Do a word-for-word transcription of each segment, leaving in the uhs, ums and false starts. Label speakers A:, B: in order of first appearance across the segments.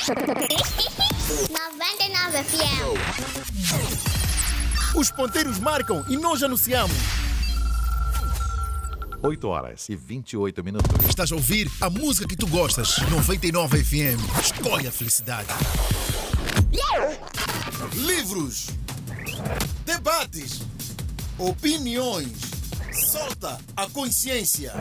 A: noventa e nove F M.
B: Os ponteiros marcam e nós anunciamos.
C: oito horas e vinte e oito minutos.
B: Estás a ouvir a música que tu gostas. noventa e nove F M. Escolhe a felicidade. Livros, debates, opiniões. Solta a consciência.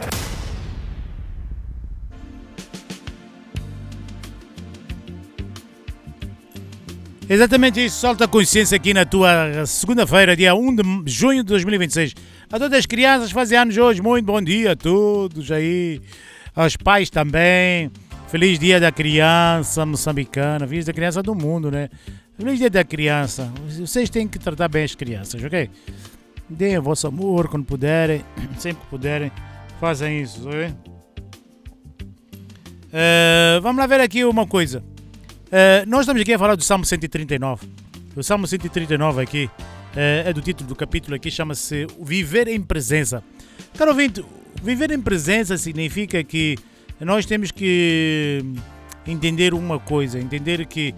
D: Exatamente isso, solta a consciência aqui na tua segunda-feira, dia um de junho de dois mil e vinte e seis. A todas as crianças fazem anos hoje, muito bom dia a todos aí, aos pais também. Feliz dia da criança moçambicana, feliz dia da criança do mundo, né? Feliz dia da criança. Vocês têm que tratar bem as crianças, ok? Deem o vosso amor quando puderem, sempre que puderem, fazem isso, ok? Uh, vamos lá ver aqui uma coisa. Uh, nós estamos aqui a falar do Salmo cento e trinta e nove. O Salmo cento e trinta e nove aqui uh, é do título do capítulo aqui, chama-se Viver em Presença. Caro ouvinte, viver em presença significa que nós temos que entender uma coisa, entender que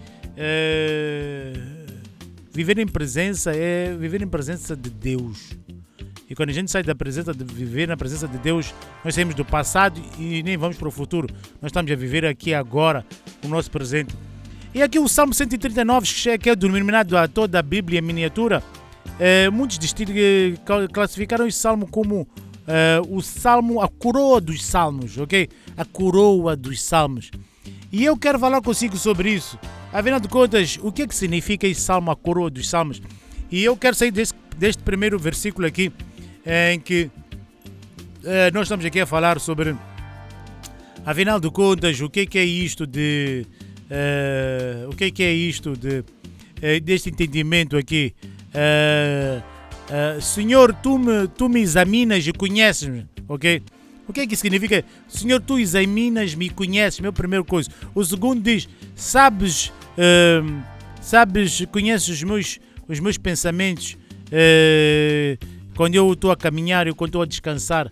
D: uh, viver em presença é viver em presença de Deus. E quando a gente sai da presença de viver na presença de Deus, nós saímos do passado e nem vamos para o futuro. Nós estamos a viver aqui agora, o nosso presente. E aqui o Salmo cento e trinta e nove, que é denominado a toda a Bíblia em miniatura, eh, muitos disting- classificaram esse Salmo como eh, o Salmo, a coroa dos Salmos, ok? A coroa dos Salmos. E eu quero falar consigo sobre isso. Afinal de contas, o que é que significa esse Salmo, a coroa dos Salmos? E eu quero sair deste, deste primeiro versículo aqui, eh, em que eh, nós estamos aqui a falar sobre, afinal de contas, o que é que é isto de... Uh, o que é que é isto de, uh, deste entendimento aqui? Uh, uh, Senhor, tu me, tu me examinas e conheces-me, ok? O que é que significa? Senhor, tu examinas-me e conheces-me, é a primeira coisa. O segundo diz, sabes, uh, sabes, conheces os meus, os meus pensamentos uh, quando eu estou a caminhar e quando estou a descansar.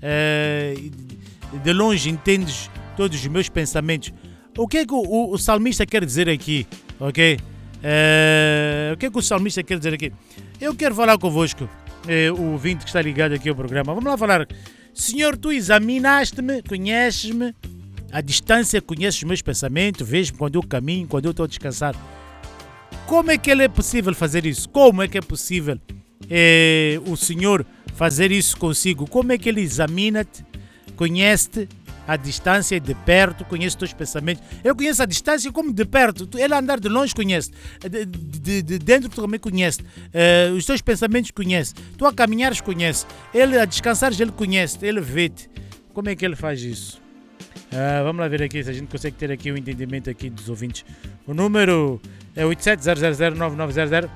D: Uh, de longe entendes todos os meus pensamentos. O que é que o, o, o salmista quer dizer aqui? Ok? Uh, o que é que o salmista quer dizer aqui? Eu quero falar convosco, uh, o ouvinte que está ligado aqui ao programa. Vamos lá falar. Senhor, tu examinaste-me, conheces-me, à distância conheces os meus pensamentos, vês-me quando eu caminho, quando eu estou a descansar. Como é que é possível fazer isso? Como é que é possível uh, o Senhor fazer isso consigo? Como é que Ele examina-te, conhece-te, à distância e de perto, conhece os teus pensamentos. Eu conheço a distância como de perto. Ele andar de longe conhece. De, de, de dentro também conhece. Uh, os teus pensamentos conhece. Tu a caminhares conhece. Ele a descansares ele conhece. Ele vê-te. Como é que ele faz isso? Uh, vamos lá ver aqui se a gente consegue ter aqui o um entendimento aqui dos ouvintes. O número é oito sete zero zero zero nove nove zero zero.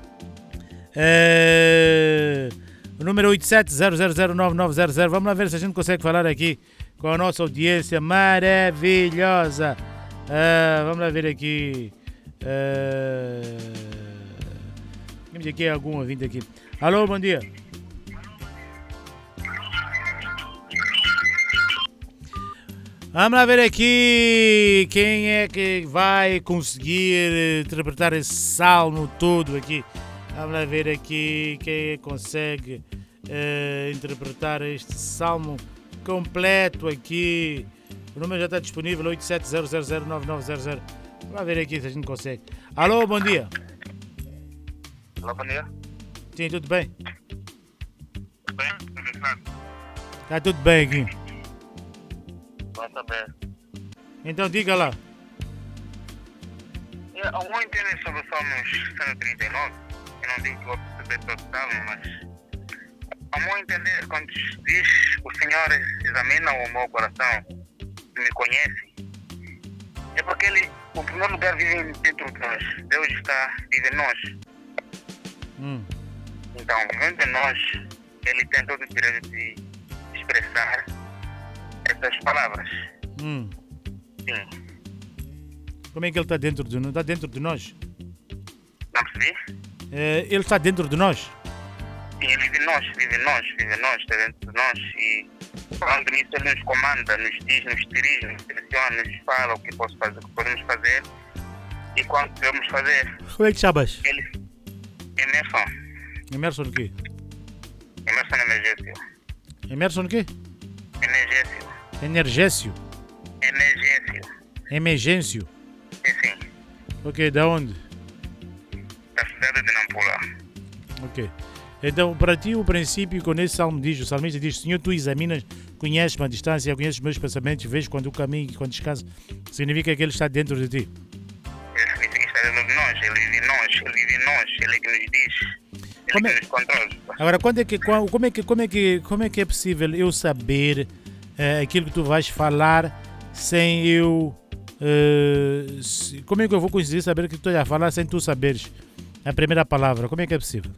D: Uh, o número é oito sete zero zero zero nove nove zero zero. Vamos lá ver se a gente consegue falar aqui com a nossa audiência maravilhosa. Uh, vamos lá ver aqui. Uh, temos aqui algum ouvinte aqui. Alô, bom dia. Vamos lá ver aqui quem é que vai conseguir interpretar esse salmo todo aqui. Vamos lá ver aqui quem consegue uh, interpretar este salmo completo aqui. O número já está disponível, oito sete zero zero zero nove nove zero zero. Vamos ver aqui se a gente consegue. Alô, bom dia.
E: Alô, bom dia.
D: Sim, tudo bem?
E: Tudo bem?
D: Está tudo bem aqui.
E: Vai saber.
D: Então diga lá.
E: Eu não entendo sobre o Salmos cento e trinta e nove. Eu não digo que vou perceber todo o Salmo, mas a meu entender, quando diz o Senhor examina o meu coração, me conhece, é porque Ele, em primeiro lugar, vive dentro de nós. Deus está, vive em nós.
D: Hum.
E: Então, vivendo em nós, Ele tem todo o direito de expressar essas palavras.
D: Hum.
E: Sim.
D: Como é que Ele está dentro de nós? Está dentro de nós?
E: Não percebi?
D: É, ele está dentro de nós?
E: Sim, Ele vive em nós, vive em nós, vive em nós, está dentro de nós. E falando nisso, Ele nos comanda, nos diz, nos dirige, nos direciona, nos fala o que posso fazer, o que podemos fazer quando devemos fazer.
D: Como é que chamas?
E: Ele. Emerson.
D: Emerson o quê?
E: Emerson Emergêncio.
D: Emerson o quê?
E: Emergêncio.
D: Energécio.
E: Emergêncio.
D: Emergêncio.
E: Sim, sim.
D: Ok, da onde?
E: Da cidade de Nampula.
D: Ok. Então, para ti, o princípio, quando esse salmo diz, o salmista diz: Senhor, tu examinas, conheces-me à distância, conheces os meus pensamentos, vês quando eu caminho e quando descanso, significa que ele está dentro de ti.
E: Ele significa que está dentro de nós, ele vive em nós, ele vive em nós, ele é que nos diz, ele
D: Como é-
E: que nos controla.
D: Agora, quando é que, qual- como, é que, como, é que, como é que é possível eu saber eh, aquilo que tu vais falar sem eu... eh, se- como é que eu vou conseguir saber o que tu estás a falar sem tu saberes a primeira palavra? Como é que é possível?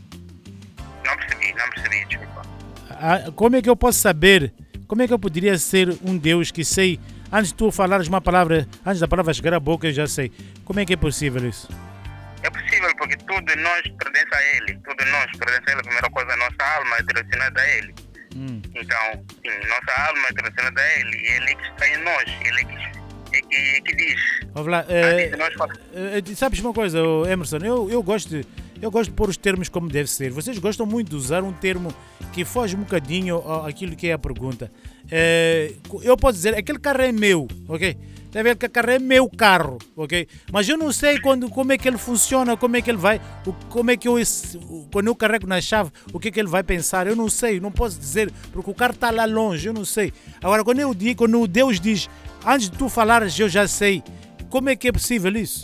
E: Não percebi, não percebi, desculpa.
D: Ah, como é que eu posso saber? Como é que eu poderia ser um Deus que sei, antes de tu falares uma palavra, antes da palavra chegar à boca, eu já sei. Como é que é possível isso?
E: É possível porque tudo em nós pertence a ele, tudo em nós pertence a ele. A primeira coisa, a nossa alma é direcionada a ele.
D: Hum.
E: Então, sim, nossa alma é direcionada a ele, e ele é que está em nós, ele é que, é que, é que diz.
D: Vamos lá.
E: Antes
D: eh,
E: de nós falar.
D: eh, sabes uma coisa, oh, Emerson? Eu, eu, gosto de, eu gosto de pôr os termos como deve ser. Vocês gostam muito de usar um termo que foge um bocadinho àquilo que é a pergunta. Eh, eu posso dizer, aquele carro é meu, ok? Está a ver que o carro é meu carro, ok? Mas eu não sei quando, como é que ele funciona, como é que ele vai, o- como é que eu, esse- o- quando eu carrego na chave, o que é que ele vai pensar. Eu não sei, não posso dizer, porque o carro está lá longe, eu não sei. Agora, quando eu digo, quando Deus diz, antes de tu falares, eu já sei, como é que é possível isso?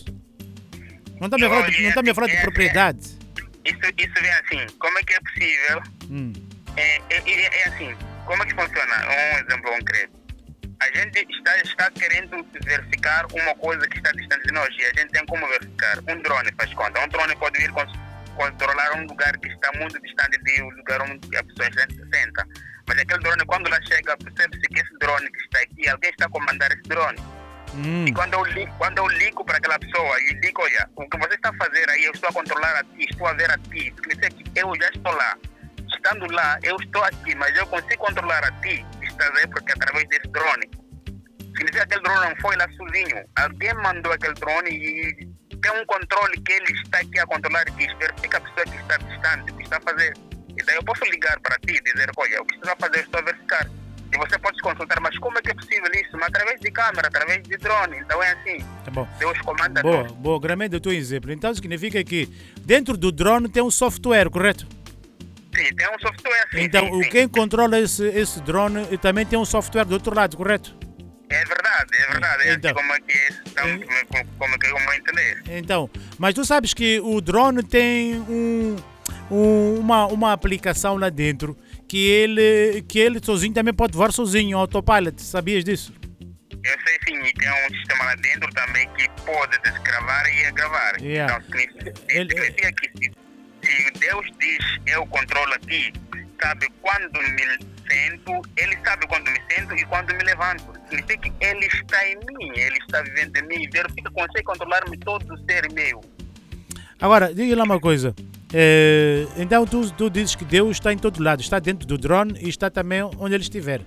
D: Não está-me a falar de, não está-me a falar de propriedade.
E: Isso, isso vem assim, como é que é possível?
D: Hum.
E: É, é, é, é assim, como é que funciona? Um exemplo concreto. A gente está, está querendo verificar uma coisa que está distante de nós e a gente tem como verificar. Um drone faz conta. Um drone pode vir cons- controlar um lugar que está muito distante do lugar onde a pessoa está se senta. Mas aquele drone, quando ela chega, percebe-se que esse drone que está aqui, alguém está a comandar esse drone.
D: Hum.
E: E quando eu, ligo, quando eu ligo para aquela pessoa e digo, olha, o que você está a fazer aí, eu estou a controlar a ti, estou a ver a ti, significa que eu já estou lá. Estando lá, eu estou aqui, mas eu consigo controlar a ti, estás aí, porque através desse drone. Significa que aquele drone não foi lá sozinho. Alguém mandou aquele drone e tem um controle que ele está aqui a controlar e diz, verifica a pessoa que está distante, o que está a fazer. E daí eu posso ligar para ti e dizer, olha, o que você está a fazer, eu estou a verificar. E você pode consultar, mas como é que é possível isso? Mas através de câmera, através de drone. Então é assim.
D: Tá bom.
E: Deus comanda
D: Boa,
E: tudo.
D: boa, gramento o teu exemplo. Então significa que dentro do drone tem um software, correto?
E: Sim, tem um software assim.
D: Então,
E: sim,
D: o
E: sim.
D: quem controla esse, esse drone e também tem um software do outro lado, correto?
E: É verdade, é verdade. É
D: Então.
E: assim como é que é, então, como, como é que eu vou entender.
D: Então, mas tu sabes que o drone tem um, um- uma, uma aplicação lá dentro que ele, que ele sozinho também pode voar sozinho, autopilot, sabias disso?
E: Eu sei sim, e tem um sistema lá dentro também que pode desgravar e gravar.
D: Yeah.
E: Então significa,
D: Ele-
E: significa que se, se Deus diz eu controlo aqui, sabe quando me sento, ele sabe quando me sento e quando me levanto. Significa que ele está em mim, ele está vivendo em mim, verifica, consegue controlar-me todo o ser meu.
D: Agora, diga lá uma coisa. Eh, então tu, tu dizes que Deus está em todo lado, está dentro do drone e está também onde ele estiver.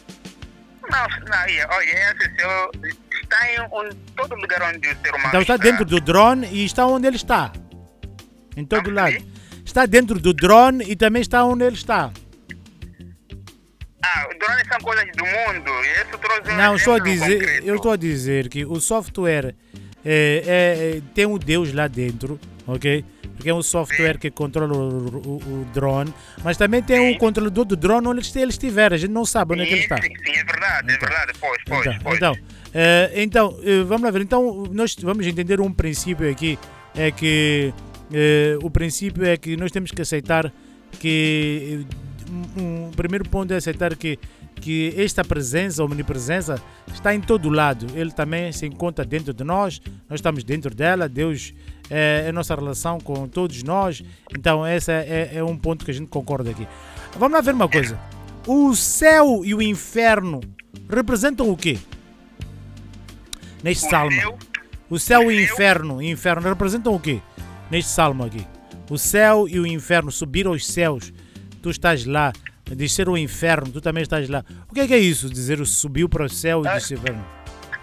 E: Não, não, olha, olha, é assim, se eu, está em um, todo lugar onde o ser humano
D: Então está dentro do drone e está onde ele está. Em todo
E: Não
D: lado.
E: percebi.
D: Está dentro do drone e também está onde ele está.
E: Ah, drones são coisas do mundo. Isso trouxe um
D: Não, estou a
E: exemplo
D: dizer,
E: concreto.
D: eu estou a dizer que o software é, é- é- tem um Deus lá dentro, ok? Porque é um software que controla o, o- o drone, mas também tem um
E: Sim.
D: controlador do drone onde ele estiver. A gente não sabe onde é que ele
E: Sim,
D: está.
E: sim, sim, é verdade, é verdade. Pois, pois,
D: Então,
E: pois.
D: então, eh, então, eh, vamos lá ver. Então, nós vamos entender um princípio aqui, é que eh, o princípio é que nós temos que aceitar que eh, um, um primeiro ponto é aceitar que que esta presença, omnipresença, está em todo lado. Ele também se encontra dentro de nós, nós estamos dentro dela, Deus é a nossa relação com todos nós. Então, esse é, é um ponto que a gente concorda aqui. Vamos lá ver uma coisa. O céu e o inferno representam o quê? Neste
E: O
D: salmo.
E: céu,
D: O céu e o
E: o céu-
D: inferno, inferno representam o quê? Neste salmo aqui. O céu e o inferno, subir aos céus, tu estás lá. Descer ao inferno, tu também estás lá. O que é que é isso? Dizer subiu para o céu e
E: Ah.
D: desceu para o inferno?
E: olha,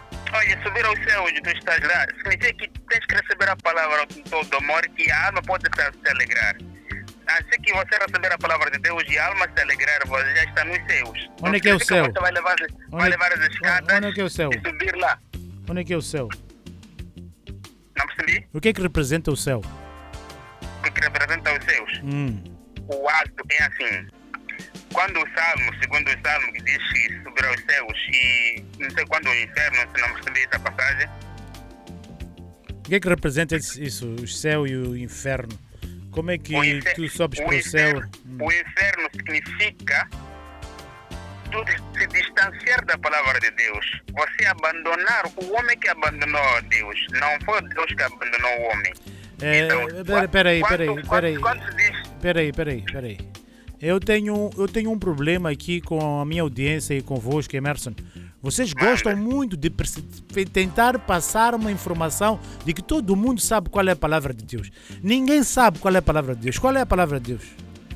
E: olha, subir aos céus e tu estás lá, significa que tens que receber a palavra com todo amor, que a alma pode se alegrar. Assim que você receber a palavra de Deus e a alma se alegrar, você já está nos céus.
D: Onde é que é o céu?
E: Você vai levar, vai
D: Onde-
E: levar as escadas
D: onde é que é o céu?
E: e subir lá.
D: Onde é que é o céu?
E: Não percebi?
D: O que é que representa o céu?
E: O que representa os céus?
D: Hum.
E: O ato é assim. Quando o Salmo, segundo o Salmo, que diz que subir aos céus e não sei quando o inferno, se não percebi essa passagem,
D: O que é que representa esse- isso, o céu e o inferno? Como é que
E: o infer-
D: tu sobes
E: o
D: para o céu?
E: inferno- O inferno significa tu se distanciar da palavra de Deus. Você abandonar o homem que abandonou Deus. Não foi Deus que abandonou o homem.
D: É,
E: Então,
D: pera- peraí,
E: quando-
D: peraí,
E: quando-
D: peraí.
E: Quando se diz
D: Peraí, peraí, peraí. Eu tenho, eu tenho um problema aqui com a minha audiência e convosco, Emerson. Vocês gostam muito de perce- tentar passar uma informação de que todo mundo sabe qual é a palavra de Deus. Ninguém sabe qual é a palavra de Deus. Qual é a palavra de Deus?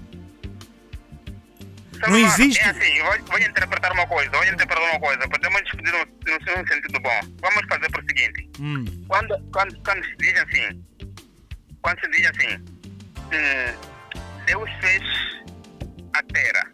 D: Não existe.
E: É assim, eu vou, vou interpretar uma coisa, vou interpretar uma coisa. Podemos discutir no, no, no sentido bom. Vamos fazer por seguinte.
D: Hum.
E: Quando, quando, quando se diz assim, quando se diz assim, hum, Deus fez a terra.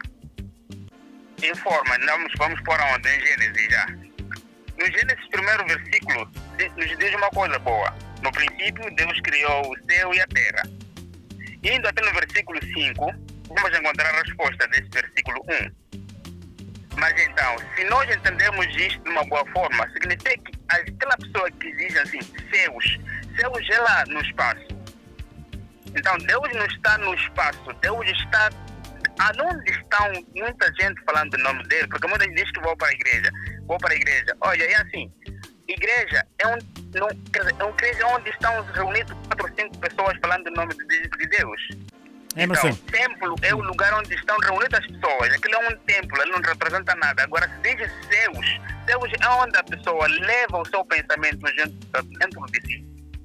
E: Informa, vamos, vamos por onde? Em Gênesis já. No Gênesis, primeiro versículo, nos diz uma coisa boa. No princípio, Deus criou o céu e a terra. Indo até no versículo cinco, vamos encontrar a resposta desse versículo um. Mas então, se nós entendemos isto de uma boa forma, significa que aquela pessoa que diz assim, céus, céus é lá no espaço. Então, Deus não está no espaço, Deus está aonde estão muita gente falando o nome dele, porque muita gente diz que vou para a igreja, vou para a igreja. Olha, é assim, igreja é um, não, quer dizer, é uma igreja onde estão reunidos quatro ou cinco pessoas falando o nome de, de Deus.
D: Emerson.
E: Então, templo é o lugar onde estão reunidas as pessoas. Aquilo é um templo, ele não representa nada. Agora, se diz céus, céus é onde a pessoa leva o seu pensamento dentro de si,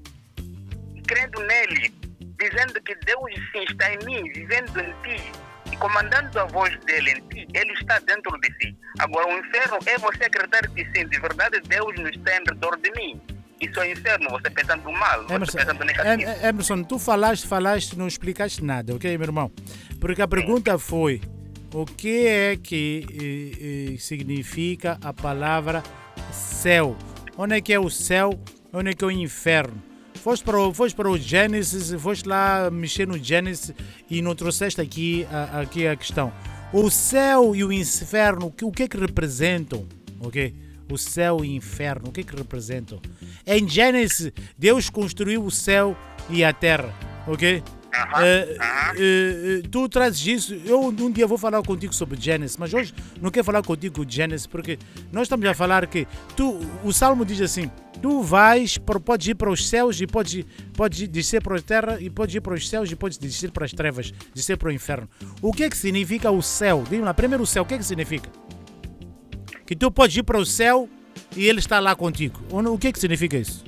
E: crendo nele, dizendo que Deus sim está em mim, vivendo em ti, e comandando a voz dele em ti, ele está dentro de si. Agora, o inferno é você acreditar que sim, de verdade Deus não está em redor de mim. Isso é inferno, você pensando mal,
D: Emerson,
E: você pensando negativo.
D: Em- Emerson, tu falaste, falaste, não explicaste nada, ok, meu irmão? Porque a pergunta foi, o que é que eh, eh, significa a palavra céu? Onde é que é o céu? Onde é que é o inferno? Foste para o, foste para o Gênesis, foste lá mexer no Gênesis e não trouxeste aqui a, aqui a questão. O céu e o inferno, o que, o que é que representam? Ok? O céu e o inferno, o que é que representam? Em Gênesis, Deus construiu o céu e a terra, ok?
E: Aham,
D: Eh,
E: aham.
D: eh, eh, tu trazes isso, eu um dia vou falar contigo sobre Gênesis, mas hoje não quero falar contigo de Gênesis, porque nós estamos a falar que tu, o Salmo diz assim, tu vais, para- podes ir para os céus e podes, podes ir- descer para a terra e podes ir para os céus e podes descer para as trevas, descer para o inferno. O que é que significa o céu? Diz-me lá, primeiro o céu, o que é que significa? Que tu podes ir para o céu e ele está lá contigo. Ou não, o que é que significa isso?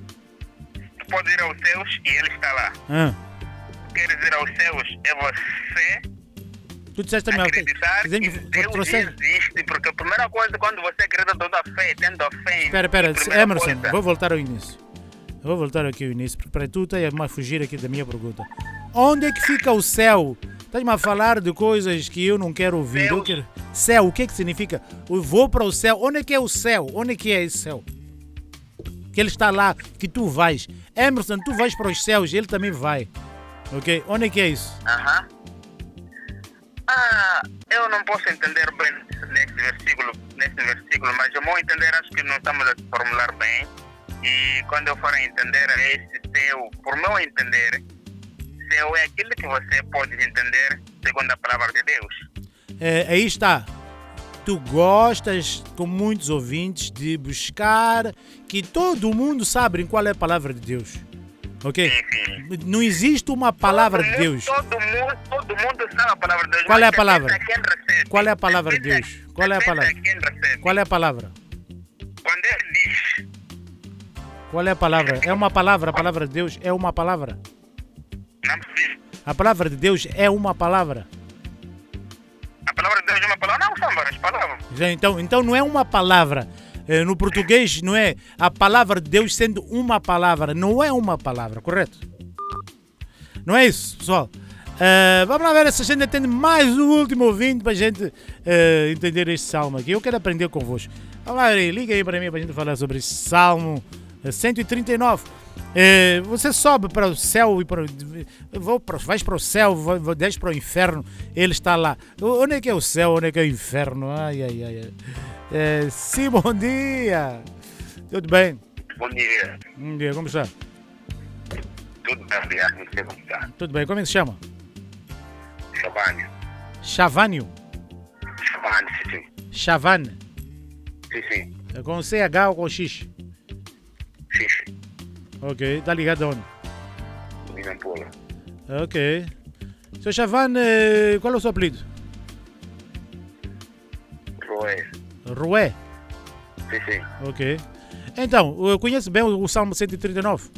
E: Tu pode ir aos céus e ele está lá.
D: Ah,
E: Quer dizer, aos céus é você
D: tu disseste também,
E: acreditar que
D: dizemos,
E: Deus
D: trouxeste-
E: existe, porque a primeira coisa quando você acredita toda a fé, tendo a fé em
D: Espera, espera,
E: a primeira
D: Emerson,
E: coisa-
D: vou voltar ao início. Eu vou voltar aqui ao início, porque para tu estás a fugir aqui da minha pergunta. Onde é que fica o céu? Estás-me a falar de coisas que eu não quero ouvir.
E: Céu.
D: Eu quero... Céu, o que é que significa? Eu vou para o céu. Onde é que é o céu? Onde é que é esse céu? Que ele está lá, que tu vais. Emerson, tu vais para os céus, ele também vai. Ok? Onde é que é isso?
E: Aham. Ah, eu não posso entender bem nesse versículo, nesse versículo, mas eu vou entender, acho que não estamos a formular bem. E quando eu for a entender esse céu, por meu entender, céu é aquilo que você pode entender segundo a palavra de Deus.
D: É, aí está. Tu gostas, com muitos ouvintes, de buscar que todo mundo sabe qual é a palavra de Deus. Ok?
E: Sim, sim.
D: Não existe uma palavra
E: Todo
D: de
E: mundo-
D: Deus.
E: Todo mundo, todo mundo sabe a palavra de Deus.
D: Qual é a
E: mas
D: palavra?
E: depende a quem recebe.
D: Qual é a palavra de
E: Depende
D: Deus?
E: a-
D: Qual é a
E: depende
D: palavra?
E: a quem recebe.
D: Qual é a palavra?
E: Quando ele diz,
D: Qual é a palavra? É uma palavra. A palavra de Deus é uma palavra.
E: não percebi.
D: A palavra de Deus é uma palavra.
E: A palavra de Deus é uma palavra? Não, são várias palavras.
D: Já, Então, então não é uma palavra. Eh, no português, não é? A palavra de Deus sendo uma palavra, não é uma palavra, correto? Não é isso, pessoal? Uh, vamos lá ver se a gente entende mais o último ouvinte para a gente uh, entender este salmo aqui. Eu quero aprender convosco. Vamos lá, liga aí para mim para a gente falar sobre este salmo cento e trinta e nove. Uh, você sobe para o céu e para, vou para, vais para o céu, desce para o inferno, ele está lá. Onde é que é o céu? Onde é que é o inferno? Ai, ai, ai. Uh, sim, bom dia. Tudo bem?
E: Bom dia.
D: Bom dia, como está?
E: Tudo bem, obrigado. Não sei como está.
D: Tudo bem, como é que se chama?
E: Chavânio.
D: Chavânio?
E: Chavânio, sim, sim.
D: Chavane?
E: Sim, sim.
D: É com C H ou com X?
E: X.
D: Ok, está ligado aonde?
E: Nampula.
D: Ok. Seu Chavane, eh, qual é o seu apelido?
E: Roé.
D: Rué?
E: Sim, sim.
D: Ok. Então, eu conheço bem o, o Salmo cento e trinta e nove?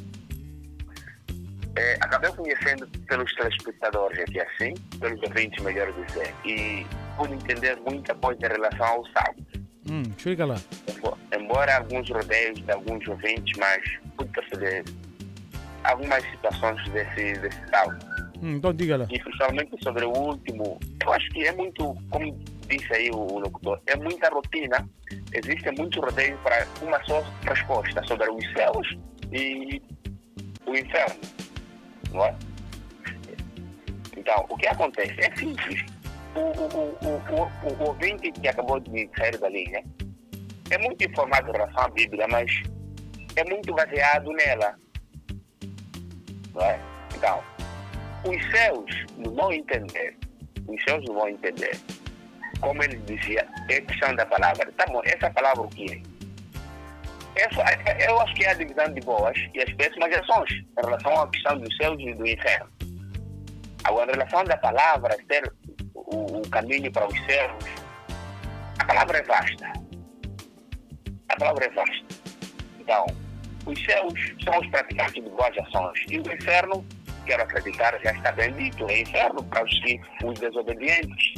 E: É, acabei conhecendo pelos telespectadores aqui assim, pelos ouvintes, melhor dizer, e pude entender muita coisa em relação ao salmo.
D: Hum, explica lá.
E: Embora alguns rodeios de alguns ouvintes, mas pude perceber algumas situações desse, desse salmo.
D: Hum, então diga lá.
E: E principalmente sobre o último, eu acho que é muito, como disse aí o, o locutor, é muita rotina. Existe muito rodeio para uma só resposta sobre os céus e o inferno. Não é? Então, o que acontece? É simples. O, o, o, o, o, o ouvinte que acabou de sair da linha é muito informado em relação à Bíblia, mas é muito baseado nela. Não é? Então, os céus não vão entender. Os céus não vão entender. Como ele dizia, é questão da palavra. Tá bom, essa palavra o que é? Essa, eu acho que é a divisão de boas e as péssimas ações em relação à questão dos céus e do inferno. Agora, em relação da palavra, ter o, o caminho para os céus, a palavra é vasta. A palavra é vasta. Então, os céus são os praticantes de boas ações e o inferno, quero acreditar, já está bem dito, é inferno para os, que, os desobedientes.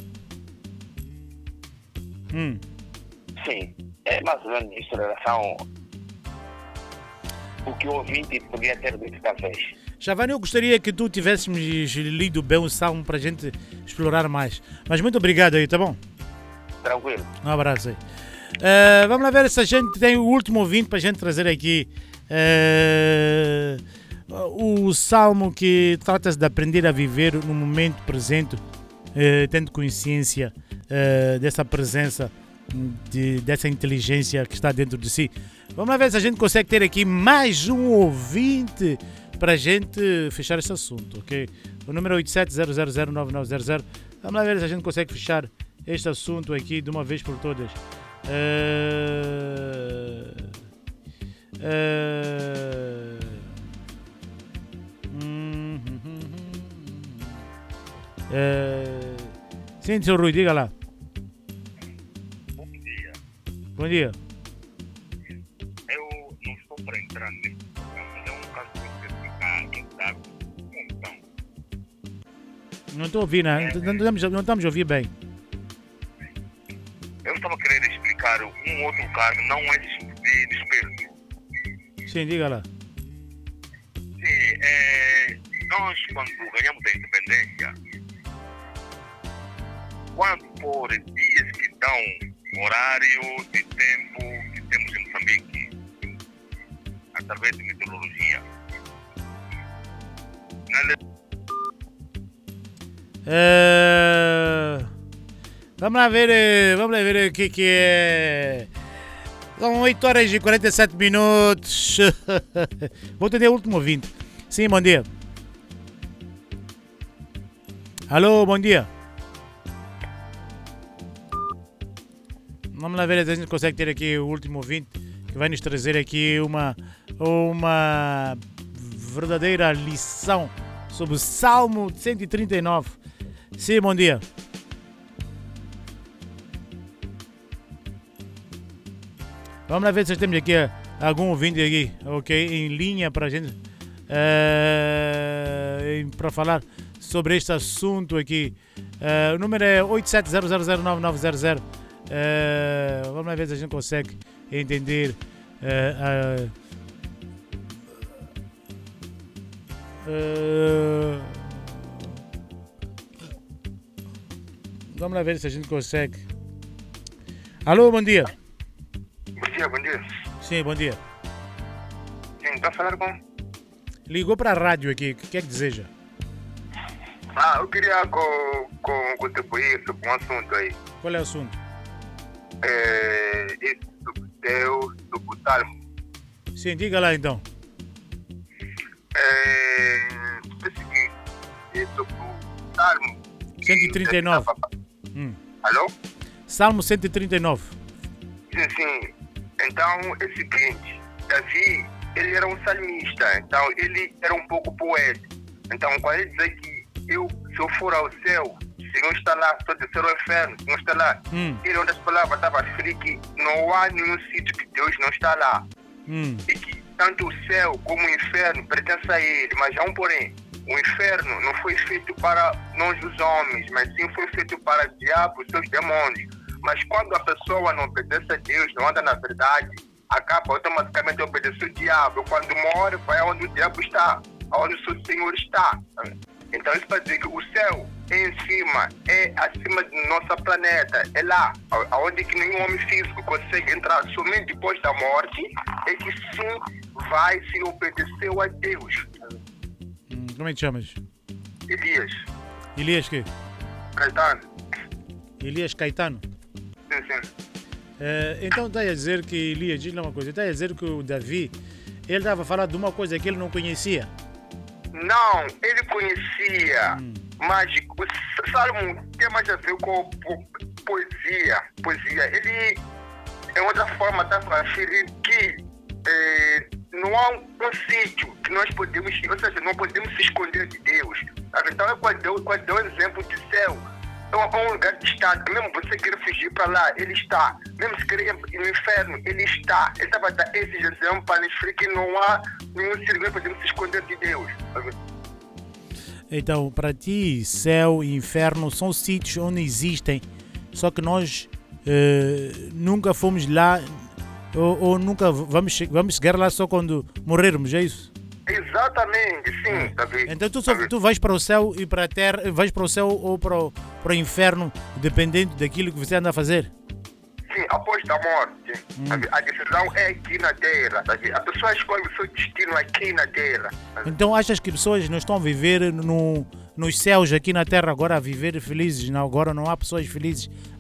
D: Hum.
E: Sim, é mais ou menos isso em relação o que o ouvinte podia ter dito talvez.
D: Chavane, eu gostaria que tu tivéssemos lido bem o salmo para a gente explorar mais. Mas muito obrigado aí, tá bom?
E: Tranquilo.
D: Um abraço aí. Uh, vamos lá ver se a gente tem o último ouvinte para a gente trazer aqui. Uh, o salmo que trata-se de aprender a viver no momento presente, uh, tendo consciência uh, dessa presença, de, dessa inteligência que está dentro de si. Vamos lá ver se a gente consegue ter aqui mais um ouvinte para a gente fechar esse assunto, ok? O número é oito sete zero zero zero nove nove zero zero. Vamos lá ver se a gente consegue fechar este assunto aqui de uma vez por todas. Uh, uh, hum, hum, hum, uh, sim, seu Rui, diga lá.
E: Bom dia.
D: Bom dia.
E: Eu não estou para entrar nesse programa, mas é um caso que você ficar irritado. Então,
D: Não estou a ouvir, né? Não estamos, não estamos a ouvir bem.
E: eu estava querendo explicar um outro caso, não esse de desprezo.
D: Sim, diga lá.
E: Sim, é, nós quando ganhamos a independência, quando for dias que dão horário de tempo que temos em Moçambique, através de meteorologia,
D: Uh, vamos lá ver, eh, vamos lá ver o que que é. São oito horas e quarenta e sete minutos. Vou atender o último ouvinte. Sim, bom dia. Alô, bom dia. Vamos lá ver se a gente consegue ter aqui o último ouvinte que vai nos trazer aqui uma, uma verdadeira lição sobre o Salmo cento e trinta e nove. Sim, bom dia. Vamos lá ver se temos aqui algum ouvinte aqui, ok, em linha para a gente, uh, para falar sobre este assunto aqui. Uh, o número é oito sete zero zero zero nove nove zero zero. Uh, vamos lá ver se a gente consegue entender uh, uh, uh, vamos lá ver se a gente consegue. Alô, bom dia.
E: Bom dia, bom dia.
D: Sim, bom dia.
E: Sim, está a falar com...
D: Ligou para a rádio aqui, o que é que deseja?
E: Ah, eu queria co, co, contribuir sobre um assunto aí.
D: Qual é o assunto?
E: É, esse sobre Deus, sobre o Salmo.
D: Sim, diga lá então.
E: É, é o seguinte, é sobre o Salmo.
D: cento e trinta e nove. Hum.
E: Alô?
D: Salmo cento e trinta e nove.
E: Sim, sim. Então, é o seguinte, Davi, ele era um salmista, então ele era um pouco poeta. Então, quando ele diz que eu, se eu for ao céu, se não está lá, estou a dizer ao inferno, se não está lá,
D: Hum.
E: ele, onde as palavras estava a referir que não há nenhum sítio que Deus não está lá.
D: Hum.
E: E que tanto o céu como o inferno pertencem a ele, mas há um porém. O inferno não foi feito para nós os homens, mas sim foi feito para o diabo e seus demônios. Mas quando a pessoa não obedece a Deus, não anda na verdade, acaba automaticamente a obedecer o diabo. Quando morre, vai aonde o diabo está, aonde o seu Senhor está. Então isso para dizer que o céu é em cima, é acima do nosso planeta, é lá, aonde que nenhum homem físico consegue entrar. Somente depois da morte é que sim vai se obedecer a Deus.
D: Hum, como é que chamas?
E: Elias,
D: Elias que?
E: Caetano,
D: Elias Caetano.
E: sim, sim.
D: Eh, então está a dizer que Elias, diz lá uma coisa, está a dizer que o Davi, ele estava a falar de uma coisa que ele não conhecia.
E: Não, ele conhecia,
D: Hum.
E: mas o Salmo tem mais a ver com po- poesia. Poesia. Ele, é outra forma, está a referir que eh, não há um, um sítio que nós podemos, ou seja, não podemos se esconder de Deus. A Então, é quando deu, quando deu um exemplo de céu. É um, é um lugar distante. Mesmo você querer fugir para lá, ele está. Mesmo se querer ir no inferno, ele está. Ele estava a dar esse exemplo para nos referir que não há nenhum sítio que podemos se esconder de Deus.
D: Então, para ti, céu e inferno são sítios onde existem, só que nós eh, nunca fomos lá ou, ou nunca vamos, che- vamos chegar lá só quando morrermos, é isso?
E: Exatamente, sim, Davi.
D: Então tu, só,
E: Davi.
D: tu vais para o céu e para a terra, vais para o céu ou para o, para o inferno, dependendo daquilo que você anda a fazer.
E: Sim, após da morte, Davi, a decisão é aqui na terra. Davi. A pessoa escolhe o seu destino aqui na terra. Davi.
D: Então achas que pessoas não estão a viver no, nos céus aqui na terra agora a viver felizes? Não, agora não há pessoas felizes